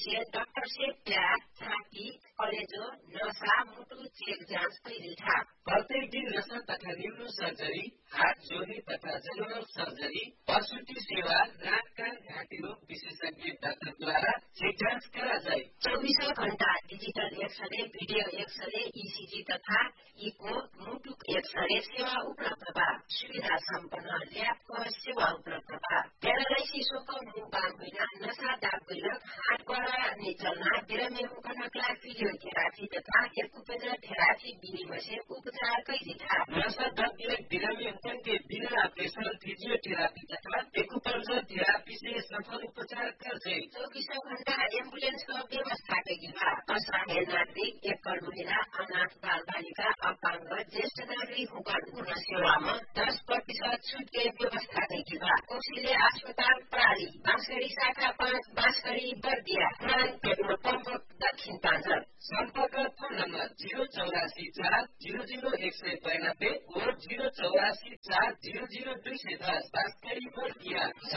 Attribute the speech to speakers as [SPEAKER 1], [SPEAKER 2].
[SPEAKER 1] से doctor से प्यार छाती कलेजो नसा मुटु चेक जाँच कैदिल
[SPEAKER 2] प्रत्येक दिन नसा तथा न्यूरो सर्जरी हार्ट जोड़ी तथा जनरल सर्जरी प्रसूति सेवा नाक कान घाटी रोग विशेषज्ञ डाक्टरद्वारा चेक जाँच करा जाए
[SPEAKER 1] 24 घण्टा digital x-ray video x-ray ECG तथा इको मुटु एक्सरे सेवा उपलब्ध बा सुविधा सम्पन्न ल्याबको सेवा उपलब्ध बा प्यारालाइसिसको मुकाम बिना नशा दाब गइलक हात गोडा निचल्ना बिरामी हुकनकला फिजियोथेरापी तथा एक्युपेंचर थेरापी विनिमय से उपचार कैदिथा
[SPEAKER 2] नशा दाब बिरामी हुकन के बिना ऑपरेशन फिजियोथेरापी तथा एक्युपेंचर थेरापी से सफल उपचार कर जाए
[SPEAKER 1] 24 घण्टा एम्बुलेंस का व्यवस्था कैदिथा असहाय नागरिक एकल महिला अनाथ बाल बालिका अपाङ्ग ज्येष्ठ नागरिक हुकन पूर्ण सेवामा 10% छुट के व्यवस्था कैदिथा कौशल्य अस्पताल प्राली बाँसगढी शाखा 5 बाँसगढी बर्दिया पुरान पेट्रोल पम्प दक्षिण पाँचल
[SPEAKER 2] सम्पर्क फोन नम्बर 084 4 00 192 और 084 4 00 210 बाँसगढी बर्दिया